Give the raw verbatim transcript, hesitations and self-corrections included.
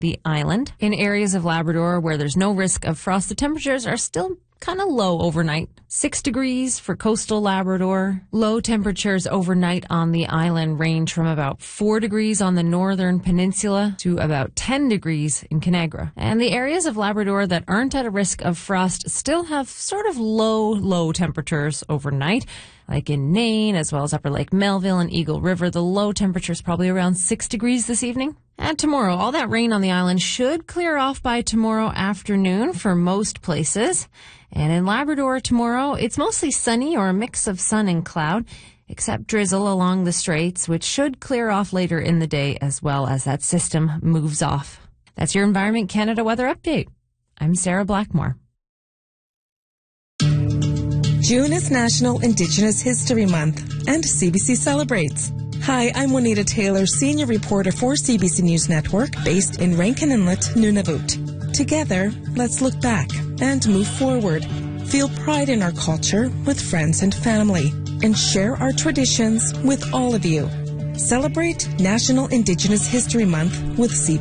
the island. In areas of Labrador where there's no risk of frost, the temperatures are still kind of low overnight. Six degrees for coastal Labrador. Low temperatures overnight on the island range from about four degrees on the northern peninsula to about ten degrees in Conagra. And the areas of Labrador that aren't at a risk of frost still have sort of low, low temperatures overnight. Like in Nain, as well as Upper Lake Melville and Eagle River, the low temperature is probably around six degrees this evening. And tomorrow, all that rain on the island should clear off by tomorrow afternoon for most places. And in Labrador tomorrow, it's mostly sunny or a mix of sun and cloud, except drizzle along the straits, which should clear off later in the day as well as that system moves off. That's your Environment Canada weather update. I'm Sarah Blackmore. June is National Indigenous History Month, and C B C celebrates. Hi, I'm Juanita Taylor, senior reporter for C B C News Network, based in Rankin Inlet, Nunavut. Together, let's look back and move forward. Feel pride in our culture with friends and family, and share our traditions with all of you. Celebrate National Indigenous History Month with C B C.